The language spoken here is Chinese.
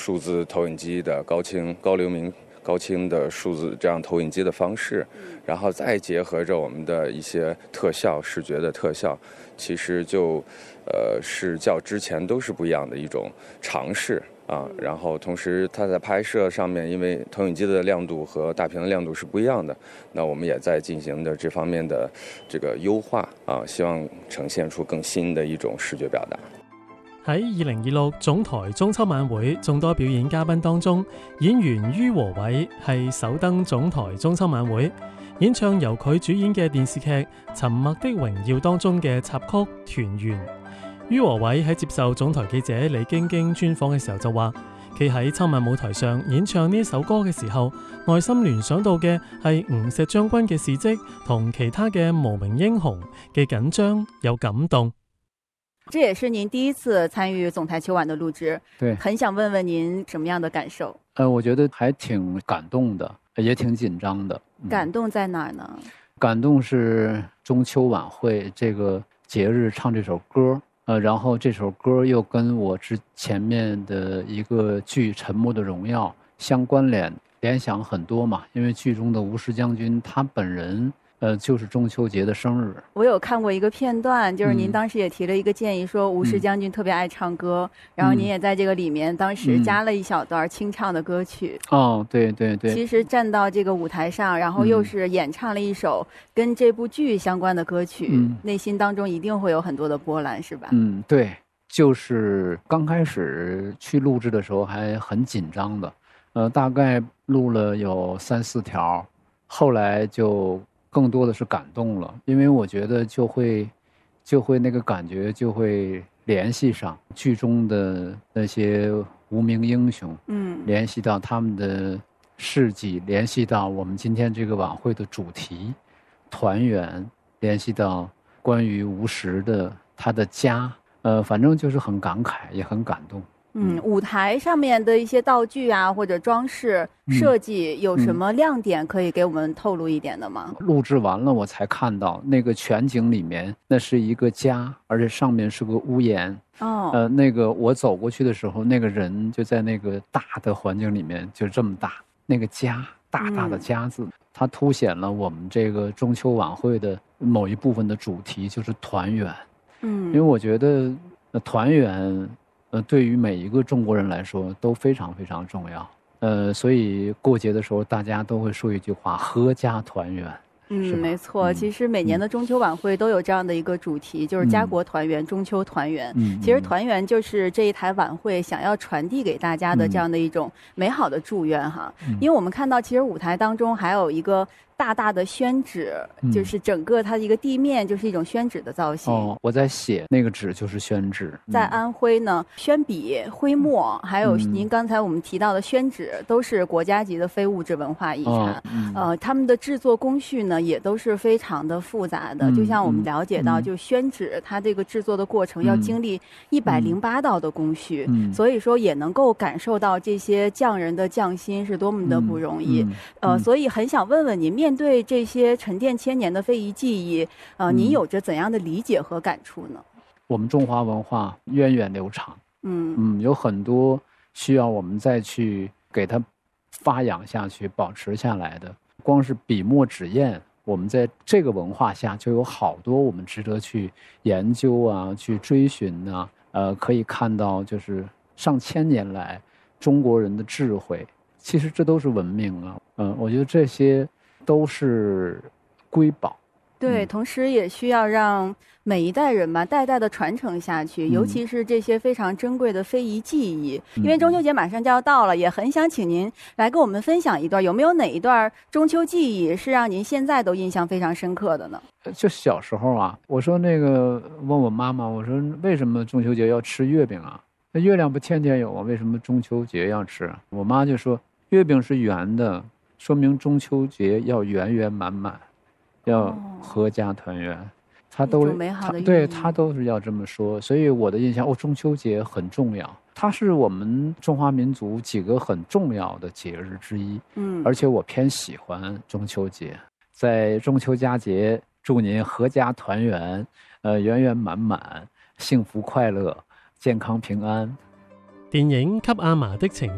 数字投影机的高流明高清的数字这样投影机的方式，然后再结合着我们的一些特效视觉的特效，其实是较之前都是不一样的一种尝试啊。然后同时它在拍摄上面，因为投影机的亮度和大屏的亮度是不一样的，那我们也在进行的这方面的这个优化啊，希望呈現出更新的一種視覺表達。 喺2026總台中秋晚會眾多表演嘉賓當中，演員於和偉係首登總台中秋晚會，演唱由佢主演嘅電視劇《沉默的榮耀》當中嘅插曲《團圓》。於和偉喺接受總台記者李京京專訪嘅時候就話，佢喺秋晚舞台上演唱呢首歌嘅時候，內心聯想到嘅係吳錫將軍嘅事蹟同其他嘅無名英雄嘅緊張有感動。 这也是您第一次参与总台秋晚的录制， 对， 很想问问您什么样的感受？ 我觉得还挺感动的，也挺紧张的。 感动在哪儿呢？ 感动是中秋晚会这个节日唱这首歌，然后这首歌又跟我前面的一个剧《沉默的荣耀》相关联想很多嘛，因为剧中的吴石将军他本人就是中秋节的生日。 我有看过一个片段，就是您当时也提了一个建议，说吴石将军特别爱唱歌，然后您也在这个里面当时加了一小段清唱的歌曲。 哦，对对对。 其实站到这个舞台上，然后又是演唱了一首跟这部剧相关的歌曲，内心当中一定会有很多的波澜，是吧？ 对，就是刚开始去录制的时候还很紧张的，大概录了有3、4条，后来就更多的是感动了，因为我觉得就会那个感觉就会联系上剧中的那些无名英雄，联系到他们的事迹，联系到我们今天这个晚会的主题团圆，联系到关于吴石的他的家，反正就是很感慨，也很感动。 舞台上面的一些道具啊，或者装饰设计有什么亮点可以给我们透露一点的吗？ 录制完了我才看到那个全景里面那是一个家，而且上面是个屋檐。那个我走过去的时候，那个人就在那个大的环境里面，就这么大，那个家大大的家字，它凸显了我们这个中秋晚会的某一部分的主题，就是团圆。因为我觉得团圆对于每一个中国人来说都非常非常重要，所以过节的时候大家都会说一句话：阖家团圆。 没错，其实每年的中秋晚会都有这样的一个主题，就是家国团圆，中秋团圆。其实团圆就是这一台晚会想要传递给大家的这样的一种美好的祝愿哈。因为我们看到其实舞台当中还有一个大大的宣纸，就是整个它的一个地面就是一种宣纸的造型。 我在写那个纸就是宣纸。 在安徽呢，宣笔、徽墨，还有您刚才我们提到的宣纸，都是国家级的非物质文化遗产。他们的制作工序呢，也都是非常的复杂的。就像我们了解到，就宣纸它这个制作的过程要经历108道的工序，所以说也能够感受到这些匠人的匠心是多么的不容易。所以很想问问您，面对这些沉淀千年的非遗技艺，您有着怎样的理解和感触呢？ 我们中华文化源远流长，有很多需要我们再去给它发扬下去、保持下来的。光是笔墨纸砚，我们在这个文化下就有好多我们值得去研究啊、去追寻啊。可以看到，就是上千年来中国人的智慧，其实这都是文明啊。我觉得这些都是瑰宝。 对，同时也需要让每一代人吧，代代的传承下去，尤其是这些非常珍贵的非遗技艺。因为中秋节马上就要到了，也很想请您来跟我们分享一段，有没有哪一段中秋技艺是让您现在都印象非常深刻的呢？ 就小时候啊，我说那个问我妈妈，我说为什么中秋节要吃月饼啊？那月亮不天天有啊，为什么中秋节要吃？我妈就说月饼是圆的，说明中秋节要圆圆满满，要阖家团圆。他都对他都是要这么说，所以我的印象中秋节很重要，它是我们中华民族几个很重要的节日之一。而且我偏喜欢中秋节。在中秋佳节，祝您阖家团圆，圆圆满滿，幸福快樂，健康平安。 電影《給阿嫲的情》